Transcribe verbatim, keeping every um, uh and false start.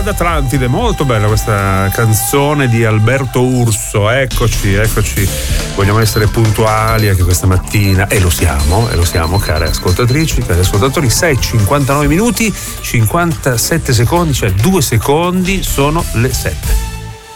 ad Atlantide, molto bella questa canzone di Alberto Urso. Eccoci, eccoci. Vogliamo essere puntuali anche questa mattina e lo siamo, e lo siamo, care ascoltatrici, cari ascoltatori. sei e cinquantanove minuti, cinquantasette secondi, cioè due secondi, sono le sette.